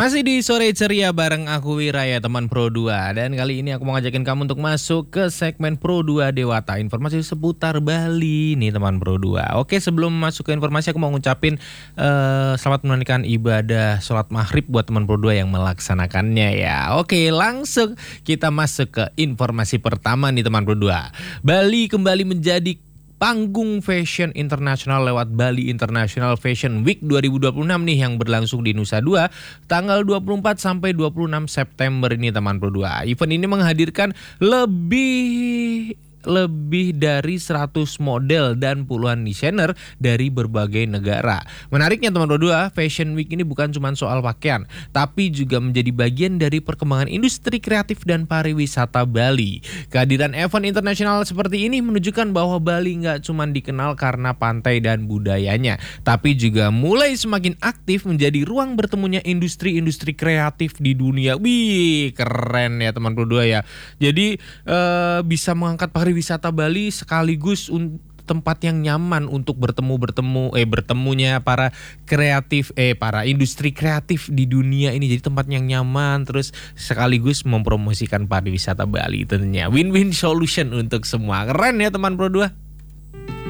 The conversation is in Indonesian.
Masih di sore ceria bareng aku Wiraya teman Pro 2. Dan kali ini aku mau ngajakin kamu untuk masuk ke segmen Pro 2 Dewata, informasi seputar Bali nih teman Pro 2. Oke, sebelum masuk ke informasi aku mau ngucapin selamat menunaikan ibadah sholat maghrib buat teman Pro 2 yang melaksanakannya ya. Oke, langsung kita masuk ke informasi pertama nih teman Pro 2. Bali kembali menjadi panggung fashion internasional lewat Bali International Fashion Week 2026 nih yang berlangsung di Nusa Dua tanggal 24 sampai 26 September ini teman Pro 2. Event ini menghadirkan lebih dari 100 model dan puluhan desainer dari berbagai negara. Menariknya teman Pro 2, Fashion Week ini bukan cuma soal pakaian, tapi juga menjadi bagian dari perkembangan industri kreatif dan pariwisata Bali. Kehadiran event internasional seperti ini menunjukkan bahwa Bali nggak cuma dikenal karena pantai dan budayanya, tapi juga mulai semakin aktif menjadi ruang bertemunya industri-industri kreatif di dunia. Wih, keren ya teman Pro 2 ya. Jadi bisa mengangkat pariwisata Bali sekaligus tempat yang nyaman untuk bertemunya para industri kreatif di dunia ini. Jadi tempat yang nyaman terus sekaligus mempromosikan pariwisata Bali, tentunya win-win solution untuk semua. Keren ya teman Pro 2.